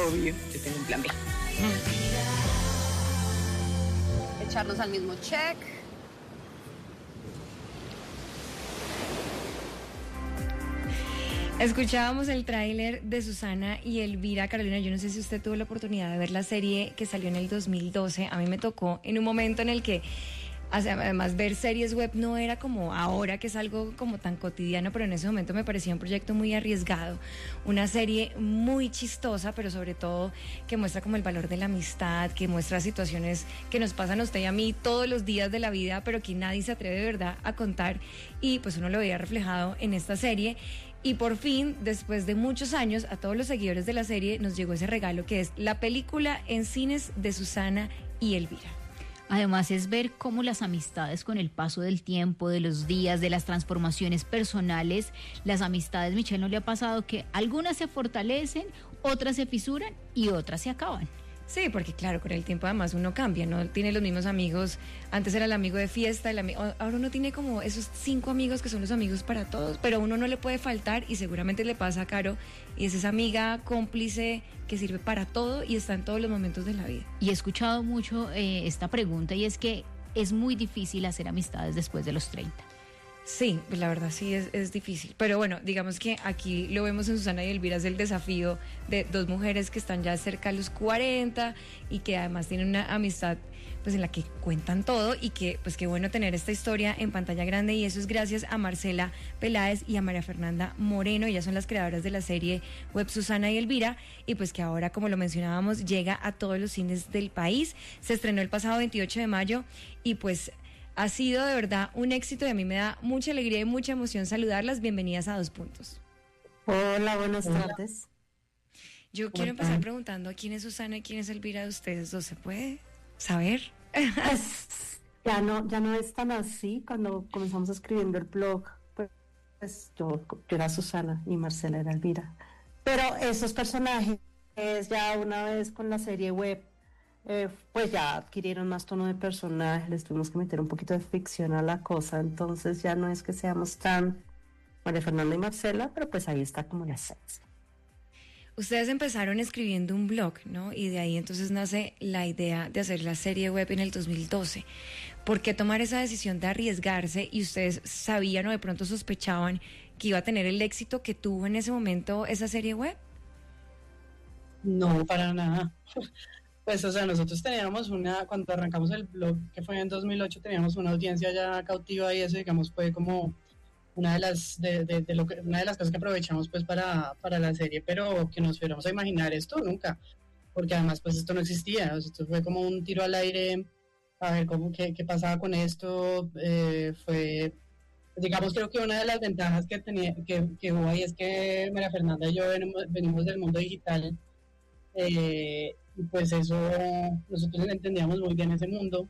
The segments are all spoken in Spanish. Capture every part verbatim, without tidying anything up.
Obvio, yo tengo un plan B. Echarlos al mismo check. Escuchábamos el tráiler de Susana y Elvira. Carolina, yo no sé si usted tuvo la oportunidad de ver la serie que salió en el dos mil doce. A mí me tocó en un momento en el que, además, ver series web no era como ahora, que es algo como tan cotidiano, pero en ese momento me parecía un proyecto muy arriesgado. Una serie muy chistosa, pero sobre todo que muestra como el valor de la amistad, que muestra situaciones que nos pasan a usted y a mí todos los días de la vida, pero que nadie se atreve de verdad a contar, y pues uno lo veía reflejado en esta serie. Y por fin, después de muchos años, a todos los seguidores de la serie nos llegó ese regalo que es la película en cines de Susana y Elvira. Además es ver cómo las amistades con el paso del tiempo, de los días, de las transformaciones personales, las amistades, Michelle, ¿no le ha pasado que algunas se fortalecen, otras se fisuran y otras se acaban? Sí, porque claro, con el tiempo además uno cambia, no tiene los mismos amigos. Antes era el amigo de fiesta, el ami- ahora uno tiene como esos cinco amigos que son los amigos para todos, pero a uno no le puede faltar, y seguramente le pasa a Caro, y es esa amiga cómplice que sirve para todo y está en todos los momentos de la vida. Y he escuchado mucho eh, esta pregunta, y es que es muy difícil hacer amistades después de los treinta. Sí, pues la verdad sí es, es difícil, pero bueno, digamos que aquí lo vemos en Susana y Elvira, es el desafío de dos mujeres que están ya cerca de los cuarenta y que además tienen una amistad pues en la que cuentan todo, y que pues qué bueno tener esta historia en pantalla grande, y eso es gracias a Marcela Peláez y a María Fernanda Moreno. Ellas son las creadoras de la serie web Susana y Elvira, y pues que ahora, como lo mencionábamos, llega a todos los cines del país. Se estrenó el pasado veintiocho de mayo y pues ha sido de verdad un éxito, y a mí me da mucha alegría y mucha emoción saludarlas. Bienvenidas a Dos Puntos. Hola, buenas Hola. tardes. Yo quiero empezar preguntando a quién es Susana y quién es Elvira de ustedes dos. ¿Se puede saber? Pues ya no, ya no es tan así. Cuando comenzamos escribiendo el blog, pues, pues yo, yo era Susana y Marcela era Elvira. Pero esos personajes, ya una vez con la serie web, Eh, pues ya adquirieron más tono de personaje, les tuvimos que meter un poquito de ficción a la cosa, entonces ya no es que seamos tan María Fernanda y Marcela, pero pues ahí está como la esencia. Ustedes empezaron escribiendo un blog, ¿no? Y de ahí entonces nace la idea de hacer la serie web en el dos mil doce. ¿Por qué tomar esa decisión de arriesgarse? ¿Y ustedes sabían o de pronto sospechaban que iba a tener el éxito que tuvo en ese momento esa serie web? No, para nada. Pues, o sea, nosotros teníamos una, cuando arrancamos el blog, que fue en dos mil ocho, teníamos una audiencia ya cautiva, y eso, digamos, fue como una de las de, de, de lo que, una de las cosas que aprovechamos pues para, para la serie, pero que nos fuéramos a imaginar esto nunca, porque además pues esto no existía, o sea, esto fue como un tiro al aire, a ver cómo, qué, qué pasaba con esto. eh, fue, digamos, creo que una de las ventajas que, tenía, que, que hubo ahí es que María Fernanda y yo venimos, venimos del mundo digital, eh, y pues eso, nosotros entendíamos muy bien ese mundo,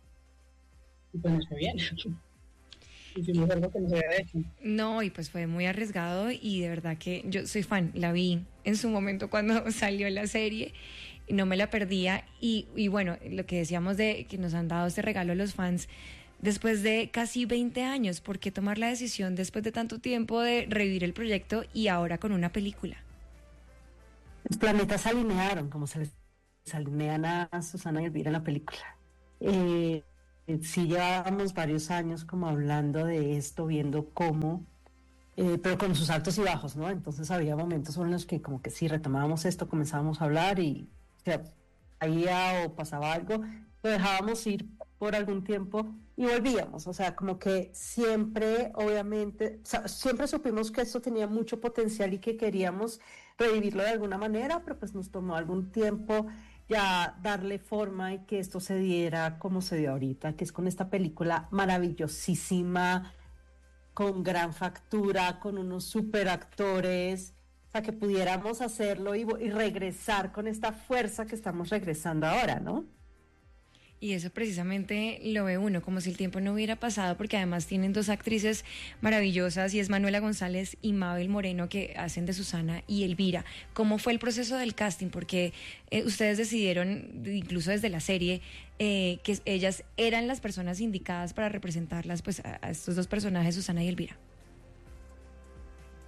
y pues nos fue bien. Hicimos algo que no se había hecho. No, y pues fue muy arriesgado, y de verdad que yo soy fan, la vi en su momento cuando salió la serie, y no me la perdía, y, y bueno, lo que decíamos de que nos han dado este regalo a los fans después de casi veinte años. ¿Por qué tomar la decisión después de tanto tiempo de revivir el proyecto y ahora con una película? Los planetas se alinearon, como se les alinean a Susana y Elvira en la película. Eh, sí llevábamos varios años como hablando de esto, viendo cómo, eh, pero con sus altos y bajos, ¿no? Entonces había momentos en los que como que sí retomábamos esto, comenzábamos a hablar y o sea, caía o pasaba algo, lo dejábamos ir por algún tiempo y volvíamos, o sea, como que siempre, obviamente, o sea, siempre supimos que esto tenía mucho potencial y que queríamos revivirlo de alguna manera, pero pues nos tomó algún tiempo ya darle forma y que esto se diera como se dio ahorita, que es con esta película maravillosísima, con gran factura, con unos super actores, o sea, que pudiéramos hacerlo y, y regresar con esta fuerza que estamos regresando ahora, ¿no? Y eso precisamente lo ve uno, como si el tiempo no hubiera pasado, porque además tienen dos actrices maravillosas, y es Manuela González y Mabel Moreno, que hacen de Susana y Elvira. ¿Cómo fue el proceso del casting? Porque eh, ustedes decidieron, incluso desde la serie, eh, que ellas eran las personas indicadas para representarlas, pues a, a estos dos personajes, Susana y Elvira.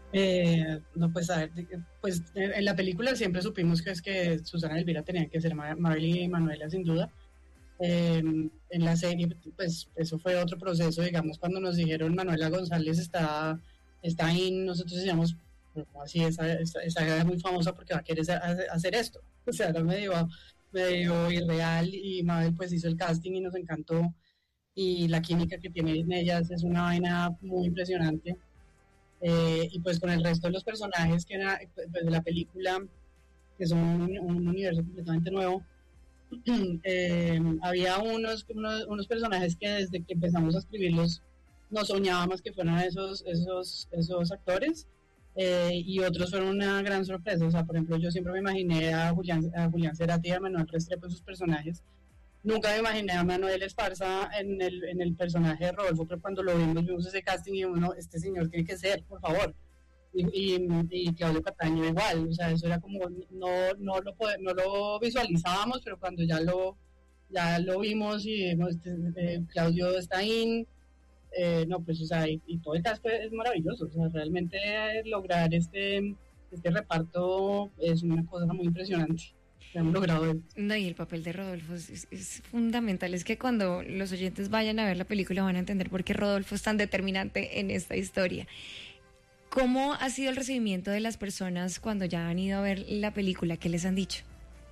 Eh, no, pues a ver, pues en la película siempre supimos que es que Susana y Elvira tenían que ser Mar Marley y Manuela sin duda. Eh, en la serie, pues eso fue otro proceso, digamos, cuando nos dijeron Manuela González está, está ahí, nosotros decíamos, ¿cómo así? Esa, esa, esa es muy famosa porque va a querer hacer esto. O sea, era medio, medio irreal y Mabel pues hizo el casting y nos encantó y la química que tienen ellas es una vaina muy impresionante. Eh, y pues con el resto de los personajes que era pues, de la película, que son un, un universo completamente nuevo, eh, había unos, unos, unos personajes que desde que empezamos a escribirlos no soñábamos que fueran esos, esos, esos actores, eh, y otros fueron una gran sorpresa. O sea, por ejemplo, yo siempre me imaginé a Julián, a Julián Cerati y a Manuel Restrepo en sus personajes. Nunca me imaginé a Manuel Esparza en el, en el personaje de Rodolfo, pero cuando lo vimos, vimos ese casting y dijimos, no, este señor tiene que ser, por favor. Y, y, y Claudio Cataño igual, o sea, eso era como, no, no, lo, no lo visualizábamos, pero cuando ya lo, ya lo vimos y vimos, eh, Claudio está ahí, eh, no, pues, o sea, y, y todo el casco es maravilloso, o sea, realmente lograr este, este reparto es una cosa muy impresionante. Hemos logrado. No, y el papel de Rodolfo es, es fundamental. Es que cuando los oyentes vayan a ver la película van a entender por qué Rodolfo es tan determinante en esta historia. ¿Cómo ha sido el recibimiento de las personas cuando ya han ido a ver la película? ¿Qué les han dicho?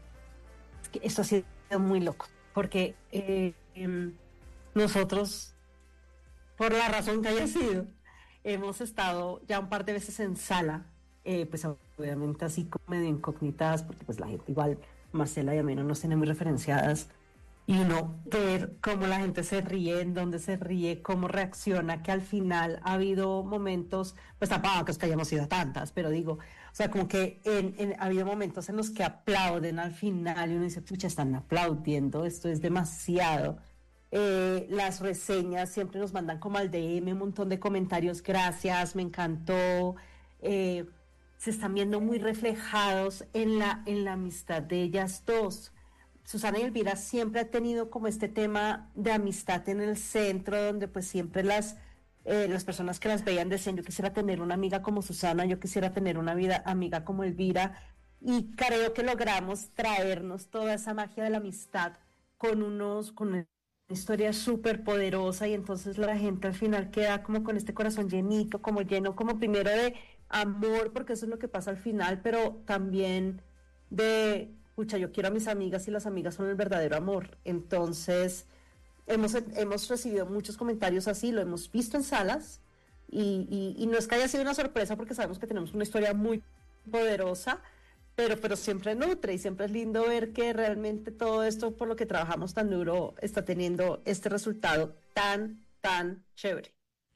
Es que esto ha sido muy loco, porque eh, eh, nosotros, por la razón que haya sido, hemos estado ya un par de veces en sala, eh, pues obviamente así como medio incógnitas, porque pues la gente igual, Marcela y a mí no nos tiene muy referenciadas, y uno ver cómo la gente se ríe, en dónde se ríe, cómo reacciona, que al final ha habido momentos, pues tampoco es que hayamos ido a tantas, pero digo, o sea, como que en, en, ha habido momentos en los que aplauden al final y uno dice, pucha, están aplaudiendo, esto es demasiado. Eh, las reseñas siempre nos mandan como al D M un montón de comentarios, gracias, me encantó, eh, se están viendo muy reflejados en la, en la amistad de ellas dos. Susana y Elvira siempre ha tenido como este tema de amistad en el centro, donde pues siempre las, eh, las personas que las veían decían, yo quisiera tener una amiga como Susana, yo quisiera tener una vida, amiga como Elvira, y creo que logramos traernos toda esa magia de la amistad con unos, con una historia súper poderosa, y entonces la gente al final queda como con este corazón llenito, como lleno, como primero de amor, porque eso es lo que pasa al final, pero también de, pucha, yo quiero a mis amigas y las amigas son el verdadero amor. Entonces hemos, hemos recibido muchos comentarios así, lo hemos visto en salas, y, y, y no es que haya sido una sorpresa porque sabemos que tenemos una historia muy poderosa, pero, pero siempre nutre y siempre es lindo ver que realmente todo esto por lo que trabajamos tan duro está teniendo este resultado tan, tan chévere.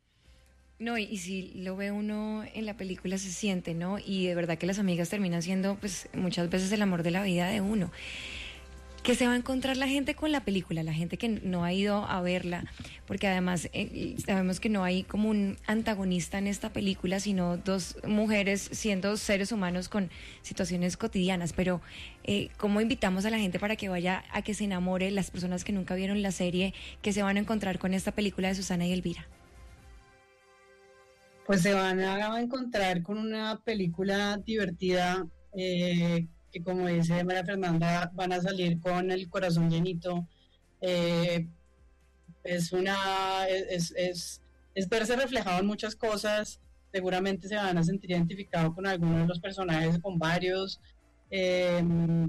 No, y, y si lo ve uno en la película se siente, ¿no? Y de verdad que las amigas terminan siendo, pues, muchas veces el amor de la vida de uno. ¿Qué se va a encontrar la gente con la película? La gente que no ha ido a verla, porque además eh, sabemos que no hay como un antagonista en esta película, sino dos mujeres siendo seres humanos con situaciones cotidianas. Pero, eh, ¿cómo invitamos a la gente para que vaya a que se enamore, las personas que nunca vieron la serie, que se van a encontrar con esta película de Susana y Elvira? Pues se van a encontrar con una película divertida, eh, que como dice María Fernanda, van a salir con el corazón llenito. Eh, es una es, es, es verse reflejado en muchas cosas. Seguramente se van a sentir identificados con algunos de los personajes, con varios. Eh,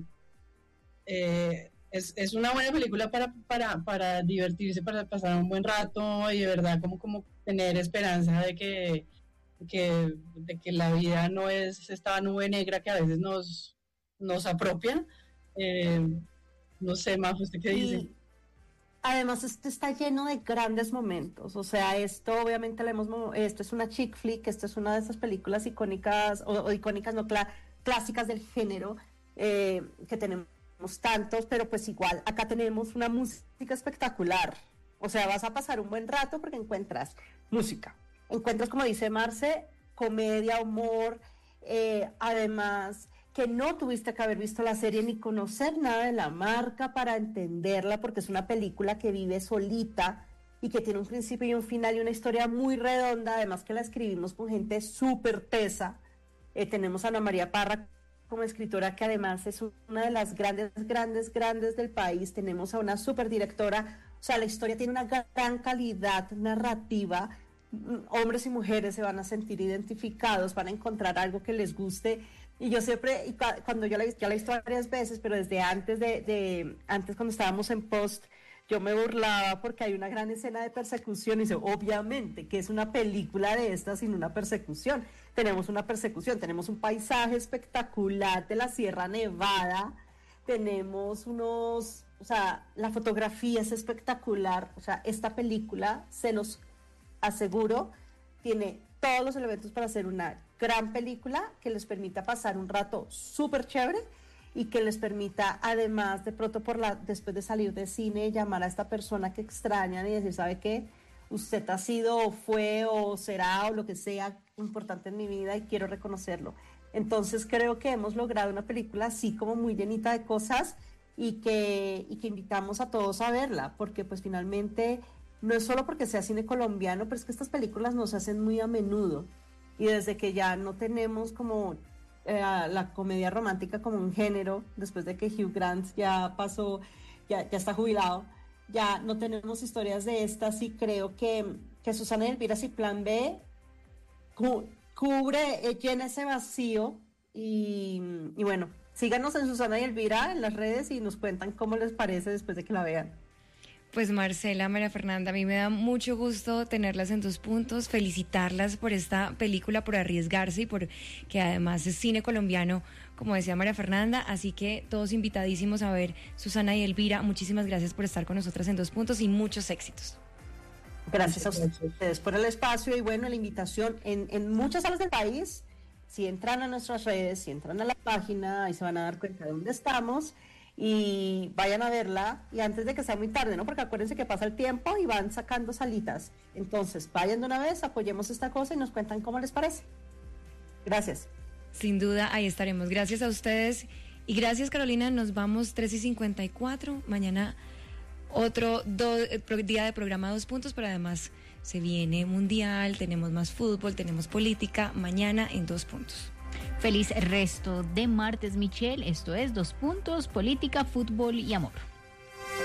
eh, es, es una buena película para, para, para divertirse, para pasar un buen rato y de verdad como, como tener esperanza de que, que, de que la vida no es esta nube negra que a veces nos, nos apropia. Eh, no sé, Majo, ¿usted qué dice? Y además esto está lleno de grandes momentos, o sea, esto obviamente le hemos, esto es una chick flick, esto es una de esas películas icónicas, o, o icónicas no, clá, clásicas del género, eh, que tenemos tantos, pero pues igual acá tenemos una música espectacular, o sea, vas a pasar un buen rato porque encuentras música, encuentras, como dice Marce, comedia, humor, eh, además que no tuviste que haber visto la serie ni conocer nada de la marca para entenderla, porque es una película que vive solita y que tiene un principio y un final y una historia muy redonda, además que la escribimos con gente súper tesa. Eh, tenemos a Ana María Parra como escritora, que además es una de las grandes, grandes, grandes del país. Tenemos a una súper directora, o sea, la historia tiene una gran calidad narrativa. Hombres y mujeres se van a sentir identificados, van a encontrar algo que les guste. Y yo siempre, y cuando yo la, ya la he visto varias veces, pero desde antes de, de, antes cuando estábamos en post, yo me burlaba porque hay una gran escena de persecución y dice, obviamente, que es una película de esta sin una persecución. Tenemos una persecución, tenemos un paisaje espectacular de la Sierra Nevada, tenemos unos, o sea, la fotografía es espectacular. O sea, esta película, se los aseguro, tiene todos los elementos para hacer una gran película que les permita pasar un rato súper chévere y que les permita, además, de pronto por la, después de salir de cine, llamar a esta persona que extrañan y decir, ¿sabe qué? Usted ha sido o fue o será o lo que sea importante en mi vida y quiero reconocerlo. Entonces creo que hemos logrado una película así como muy llenita de cosas y que, y que invitamos a todos a verla, porque pues finalmente no es solo porque sea cine colombiano, pero es que estas películas nos hacen muy a menudo, y desde que ya no tenemos como eh, la comedia romántica como un género, después de que Hugh Grant ya pasó, ya, ya está jubilado, ya no tenemos historias de estas, y creo que, que Susana y Elvira y Plan B cu cubre, eh, llena ese vacío, y, y bueno, síganos en Susana y Elvira en las redes y nos cuentan cómo les parece después de que la vean. Pues Marcela, María Fernanda, a mí me da mucho gusto tenerlas en Dos Puntos, felicitarlas por esta película, por arriesgarse y por que además es cine colombiano, como decía María Fernanda, así que todos invitadísimos a ver Susana y Elvira. Muchísimas gracias por estar con nosotras en Dos Puntos y muchos éxitos. Gracias a ustedes por el espacio y bueno, la invitación en, en muchas salas del país. Si entran a nuestras redes, si entran a la página, ahí se van a dar cuenta de dónde estamos. Y vayan a verla, y antes de que sea muy tarde, ¿no? Porque acuérdense que pasa el tiempo y van sacando salitas. Entonces, vayan de una vez, apoyemos esta cosa y nos cuentan cómo les parece. Gracias. Sin duda, ahí estaremos. Gracias a ustedes. Y gracias, Carolina. Nos vamos tres y cincuenta y cuatro. Mañana otro do, día de programa Dos Puntos, pero además se viene Mundial, tenemos más fútbol, tenemos política. Mañana en Dos Puntos. Feliz resto de martes, Michelle. Esto es Dos Puntos, política, fútbol y amor.